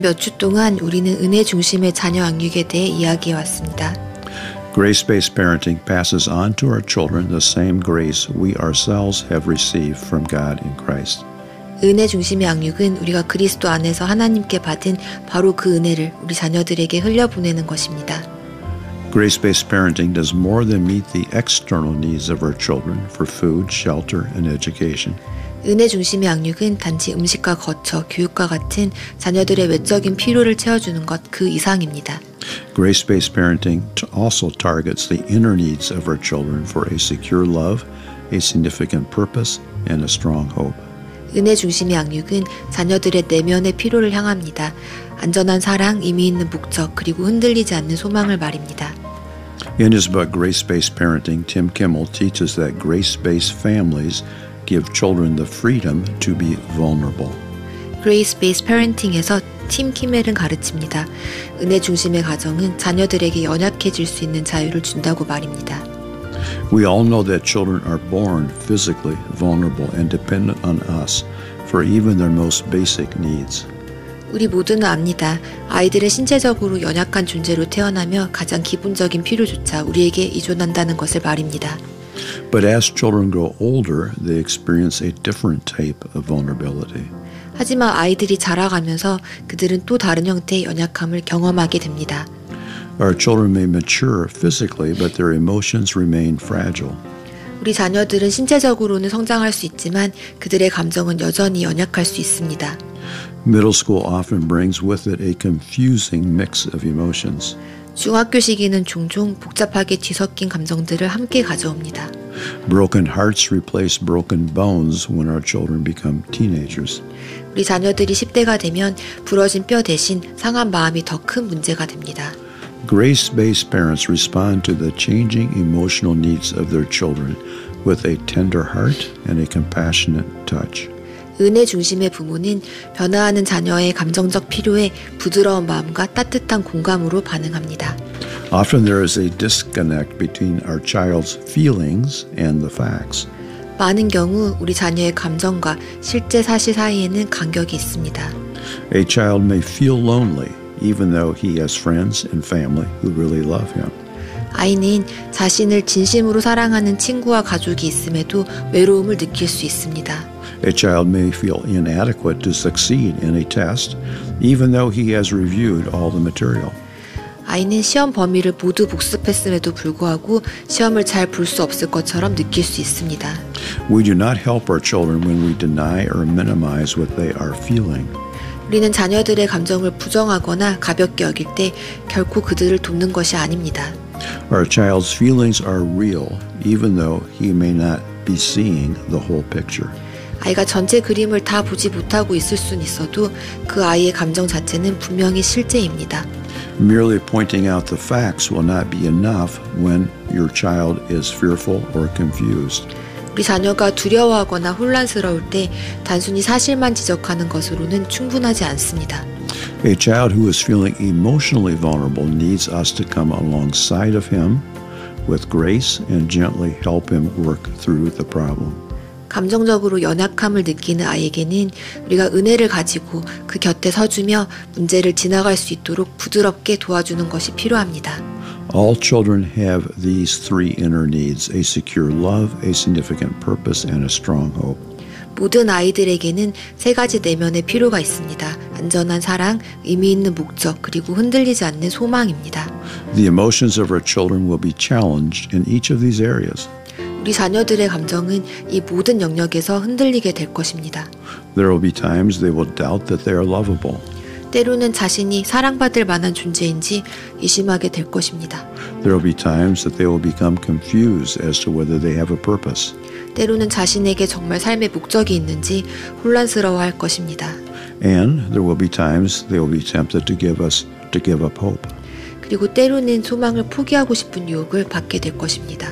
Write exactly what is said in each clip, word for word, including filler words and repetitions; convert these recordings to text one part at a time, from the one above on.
몇 주 동안 우리는 은혜 중심의 자녀 양육에 대해 이야기해 왔습니다. Grace-based parenting passes on to our children the same grace we ourselves have received from God in Christ. 은혜 중심의 양육은 우리가 그리스도 안에서 하나님께 받은 바로 그 은혜를 우리 자녀들에게 흘려보내는 것입니다. Grace-based parenting does more than meet the external needs of our children for food, shelter, and education. 은혜 중심의 양육은 단지 음식과 거처, 교육과 같은 자녀들의 외적인 필요를 채워주는 것 그 이상입니다. Grace-based parenting also targets the inner needs of our children for a secure love, a significant purpose, and a strong hope. 은혜 중심의 양육은 자녀들의 내면의 필요를 향합니다. 안전한 사랑, 의미 있는 목적, 그리고 흔들리지 않는 소망을 말입니다. In his book Grace-based Parenting, Tim Kimmel teaches that grace-based families give children the freedom to be vulnerable. Grace-based Parenting에서 팀 키멜은 가르칩니다. 은혜 중심의 가정은 자녀들에게 연약해질 수 있는 자유를 준다고 말입니다. We all know that children are born physically vulnerable and dependent on us for even their most basic needs. 우리 모두는 압니다. 아이들은 신체적으로 연약한 존재로 태어나며 가장 기본적인 필요조차 우리에게 의존한다는 것을 말입니다. But as children grow older, they experience a different type of vulnerability. 하지만 아이들이 자라가면서 그들은 또 다른 형태의 연약함을 경험하게 됩니다. Our children may mature physically, but their emotions remain fragile. 우리 자녀들은 신체적으로는 성장할 수 있지만 그들의 감정은 여전히 연약할 수 있습니다. Middle school often brings with it a confusing mix of emotions. 중학교 시기는 종종 복잡하게 뒤섞인 감정들을 함께 가져옵니다. Broken hearts replace broken bones when our children become teenagers. 우리 자녀들이 십 대가 되면 부러진 뼈 대신 상한 마음이 더 큰 문제가 됩니다. Grace-based parents respond to the changing emotional needs of their children with a tender heart and a compassionate touch. 은혜 중심의 부모는 변화하는 자녀의 감정적 필요에 부드러운 마음과 따뜻한 공감으로 반응합니다. Often there is a disconnect between our child's feelings and the facts. 많은 경우 우리 자녀의 감정과 실제 사실 사이에는 간격이 있습니다. A child may feel lonely even though he has friends and family who really love him. 아이는 자신을 진심으로 사랑하는 친구와 가족이 있음에도 외로움을 느낄 수 있습니다. A child may feel inadequate to succeed in a test, even though he has reviewed all the material. 아이는 시험 범위를 모두 복습했음에도 불구하고 시험을 잘 볼 수 없을 것처럼 느낄 수 있습니다. We do not help our children when we deny or minimize what they are feeling. 우리는 자녀들의 감정을 부정하거나 가볍게 여길 때 결코 그들을 돕는 것이 아닙니다. Our child's feelings are real, even though he may not be seeing the whole picture. 아이가 전체 그림을 다 보지 못하고 있을 순 있어도 그 아이의 감정 자체는 분명히 실제입니다. Merely pointing out the facts will not be enough when your child is fearful or confused. 우리 자녀가 두려워하거나 혼란스러울 때 단순히 사실만 지적하는 것으로는 충분하지 않습니다. A child who is feeling emotionally vulnerable needs us to come alongside of him with grace and gently help him work through the problem. 감정적으로 연약함을 느끼는 아이에게는 우리가 은혜를 가지고 그 곁에 서주며 문제를 지나갈 수 있도록 부드럽게 도와주는 것이 필요합니다. All children have these three inner needs: a secure love, a significant purpose, and a strong hope. 모든 아이들에게는 세 가지 내면의 필요가 있습니다. 안전한 사랑, 의미 있는 목적, 그리고 흔들리지 않는 소망입니다. The emotions of our children will be challenged in each of these areas. 우리 자녀들의 감정은 이 모든 영역에서 흔들리게 될 것입니다. There will be times they will doubt that they are lovable. 때로는 자신이 사랑받을 만한 존재인지 의심하게 될 것입니다. There will be times that they will become confused as to whether they have a purpose. 때로는 자신에게 정말 삶의 목적이 있는지 혼란스러워할 것입니다. And there will be times they will be tempted to give us to give up hope. 그리고 때로는 소망을 포기하고 싶은 유혹을 받게 될 것입니다.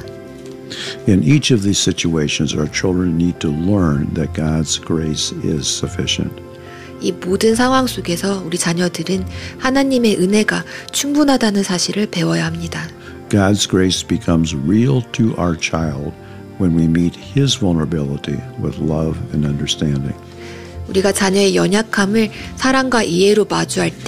In each of these situations, our children need to learn that God's grace is sufficient. 이 모든 상황 속에서 우리 자녀들은 하나님의 은혜가 충분하다는 사실을 배워야 합니다. God's grace becomes real to our child when we meet his vulnerability with love and understanding. 우리가 자녀의 연약함을 사랑과 이해로 마주할 때